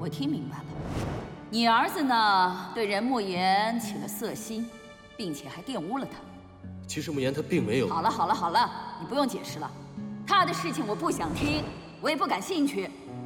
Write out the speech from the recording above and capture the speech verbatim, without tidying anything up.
我听明白了，你儿子呢对任慕言起了色心，并且还玷污了他。 其实慕言他并没有。 好了好了好了，你不用解释了，他的事情我不想听，我也不感兴趣。